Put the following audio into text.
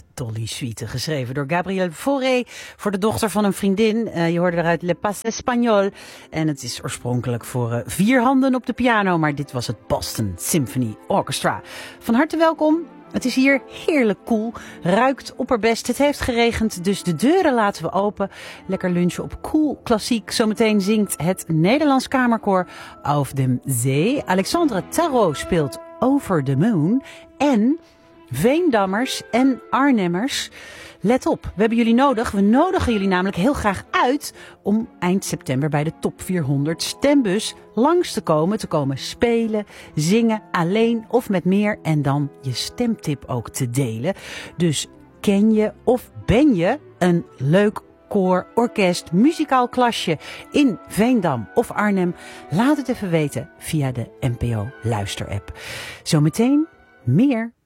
Dolly Suite, geschreven door Gabriel Fauré voor de dochter van een vriendin. Je hoorde eruit Le Pas Espagnol. En het is oorspronkelijk voor 4 handen op de piano, maar dit was het Boston Symphony Orchestra. Van harte welkom. Het is hier heerlijk koel, ruikt opperbest. Het heeft geregend, dus de deuren laten we open. Lekker lunchen op Cool Klassiek. Zometeen zingt het Nederlands Kamerkoor Auf dem Zee. Alexandra Tarot speelt Over the Moon. En Veendammers en Arnhemmers, let op, we hebben jullie nodig. We nodigen jullie namelijk heel graag uit om eind september bij de Top 400 Stembus langs te komen spelen, zingen, alleen of met meer. En dan je stemtip ook te delen. Dus ken je of ben je een leuk koor, orkest, muzikaal klasje in Veendam of Arnhem? Laat het even weten via de NPO Luisterapp. Zometeen meer